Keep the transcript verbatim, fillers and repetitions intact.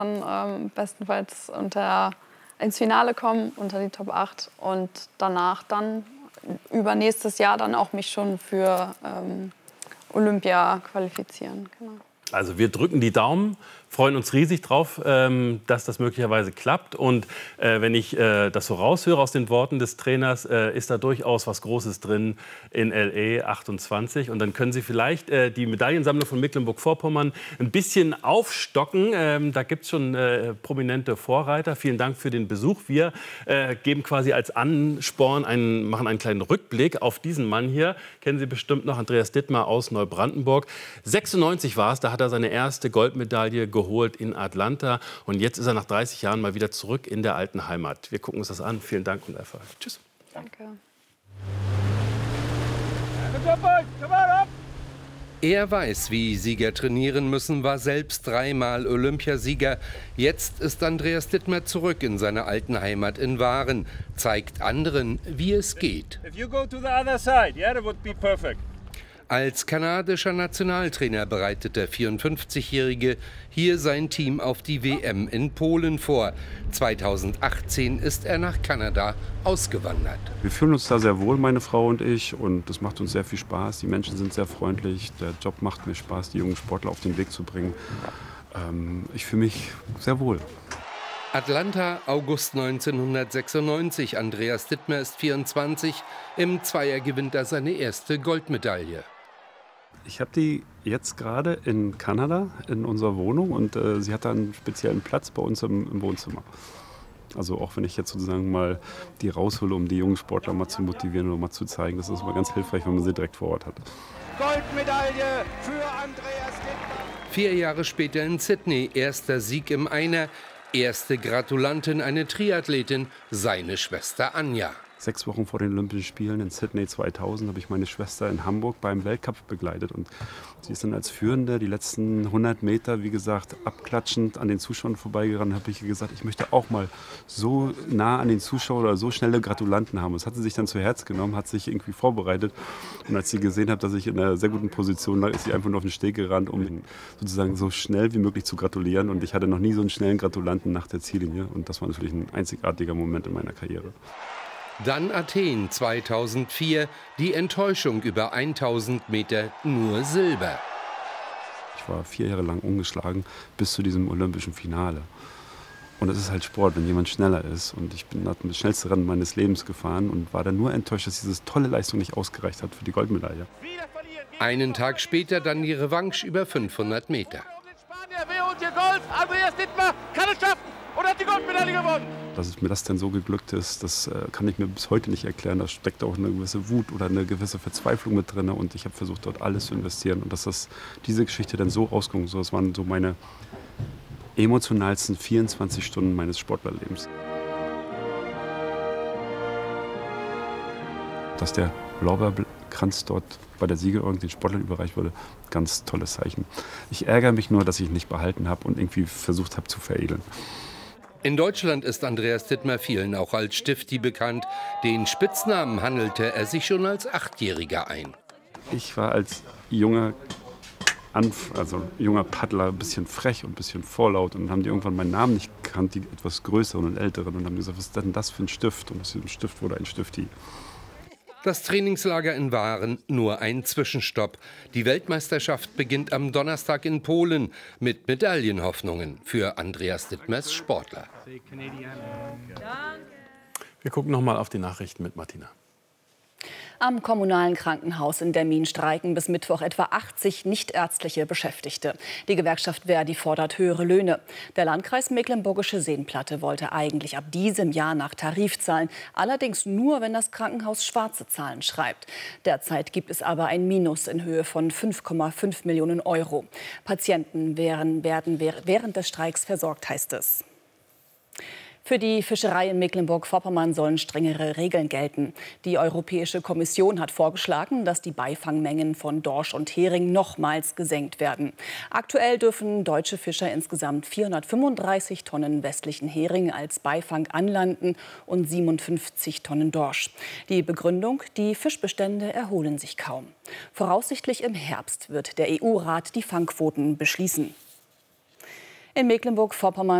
Ähm, bestenfalls unter, ins Finale kommen, unter die Top acht und danach dann übernächstes Jahr dann auch mich schon für ähm, Olympia qualifizieren. Genau. Also wir drücken die Daumen, freuen uns riesig drauf, ähm, dass das möglicherweise klappt. Und äh, wenn ich äh, das so raushöre aus den Worten des Trainers, äh, ist da durchaus was Großes drin in L A achtundzwanzig. Und dann können Sie vielleicht äh, die Medaillensammlung von Mecklenburg-Vorpommern ein bisschen aufstocken. Ähm, da gibt es schon äh, prominente Vorreiter. Vielen Dank für den Besuch. Wir äh, geben quasi als Ansporn, einen, machen einen kleinen Rückblick auf diesen Mann hier. Kennen Sie bestimmt noch, Andreas Dittmar aus Neubrandenburg. sechsundneunzig war es, da hat er seine erste Goldmedaille geholt in Atlanta. Und jetzt ist er nach dreißig Jahren mal wieder zurück in der alten Heimat. Wir gucken uns das an. Vielen Dank und Erfolg. Tschüss. Danke. Er weiß, wie Sieger trainieren müssen, war selbst dreimal Olympiasieger. Jetzt ist Andreas Dittmar zurück in seiner alten Heimat in Waren, zeigt anderen, wie es geht. Als kanadischer Nationaltrainer bereitet der vierundfünfzigjährige hier sein Team auf die W M in Polen vor. zweitausendachtzehn ist er nach Kanada ausgewandert. Wir fühlen uns da sehr wohl, meine Frau und ich, und es macht uns sehr viel Spaß. Die Menschen sind sehr freundlich, der Job macht mir Spaß, die jungen Sportler auf den Weg zu bringen. Ähm, ich fühle mich sehr wohl. Atlanta, August neunzehnhundertsechsundneunzig. Andreas Dittmar ist vierundzwanzig. Im Zweier gewinnt er seine erste Goldmedaille. Ich habe die jetzt gerade in Kanada in unserer Wohnung und äh, sie hat da einen speziellen Platz bei uns im, im Wohnzimmer. Also auch wenn ich jetzt sozusagen mal die raushole, um die jungen Sportler mal zu motivieren oder mal zu zeigen, das ist immer ganz hilfreich, wenn man sie direkt vor Ort hat. Goldmedaille für Andreas Dittmar. Vier Jahre später in Sydney, erster Sieg im Einer. Erste Gratulantin, eine Triathletin, seine Schwester Anja. Sechs Wochen vor den Olympischen Spielen in Sydney zweitausend habe ich meine Schwester in Hamburg beim Weltcup begleitet. Und sie ist dann als Führende die letzten hundert Meter, wie gesagt, abklatschend an den Zuschauern vorbeigerannt. Habe ich gesagt, ich möchte auch mal so nah an den Zuschauern oder so schnelle Gratulanten haben. Das hat sie sich dann zu Herz genommen, hat sich irgendwie vorbereitet. Und als sie gesehen hat, dass ich in einer sehr guten Position lag, ist sie einfach nur auf den Steg gerannt, um sozusagen so schnell wie möglich zu gratulieren. Und ich hatte noch nie so einen schnellen Gratulanten nach der Ziellinie. Und das war natürlich ein einzigartiger Moment in meiner Karriere. Dann Athen zweitausendvier, die Enttäuschung über tausend Meter, nur Silber. Ich war vier Jahre lang ungeschlagen bis zu diesem olympischen Finale. Und es ist halt Sport, wenn jemand schneller ist. Und ich bin das schnellste Rennen meines Lebens gefahren und war dann nur enttäuscht, dass diese tolle Leistung nicht ausgereicht hat für die Goldmedaille. Einen Tag später dann die Revanche über fünfhundert Meter. Wer holt hier Gold? Andreas Dittmar kann es schaffen und hat die Goldmedaille gewonnen. Dass es mir das denn so geglückt ist, das äh, kann ich mir bis heute nicht erklären. Da steckt auch eine gewisse Wut oder eine gewisse Verzweiflung mit drin. Und ich habe versucht, dort alles zu investieren. Und dass das, diese Geschichte dann so ausgegangen ist, das waren so meine emotionalsten vierundzwanzig Stunden meines Sportlerlebens. Dass der Lorbeerkranz dort bei der Siegerehrung den Sportlern überreicht wurde, ganz tolles Zeichen. Ich ärgere mich nur, dass ich ihn nicht behalten habe und irgendwie versucht habe zu veredeln. In Deutschland ist Andreas Dittmar vielen auch als Stifti bekannt. Den Spitznamen handelte er sich schon als Achtjähriger ein. Ich war als junger, Anf also junger Paddler ein bisschen frech und ein bisschen vorlaut. Und dann haben die irgendwann meinen Namen nicht gekannt, die etwas Größeren und Älteren. Und haben gesagt, was ist denn das für ein Stift? Und aus diesem Stift wurde ein Stifti. Das Trainingslager in Waren nur ein Zwischenstopp. Die Weltmeisterschaft beginnt am Donnerstag in Polen mit Medaillenhoffnungen für Andreas Dittmars Sportler. Wir gucken noch mal auf die Nachrichten mit Martina. Am kommunalen Krankenhaus in Demmin streiken bis Mittwoch etwa achtzig nichtärztliche Beschäftigte. Die Gewerkschaft Verdi fordert höhere Löhne. Der Landkreis Mecklenburgische Seenplatte wollte eigentlich ab diesem Jahr nach Tarif zahlen. Allerdings nur, wenn das Krankenhaus schwarze Zahlen schreibt. Derzeit gibt es aber ein Minus in Höhe von fünf Komma fünf Millionen Euro. Patienten werden, werden während des Streiks versorgt, heißt es. Für die Fischerei in Mecklenburg-Vorpommern sollen strengere Regeln gelten. Die Europäische Kommission hat vorgeschlagen, dass die Beifangmengen von Dorsch und Hering nochmals gesenkt werden. Aktuell dürfen deutsche Fischer insgesamt vierhundertfünfunddreißig Tonnen westlichen Hering als Beifang anlanden und siebenundfünfzig Tonnen Dorsch. Die Begründung: die Fischbestände erholen sich kaum. Voraussichtlich im Herbst wird der E U-Rat die Fangquoten beschließen. In Mecklenburg-Vorpommern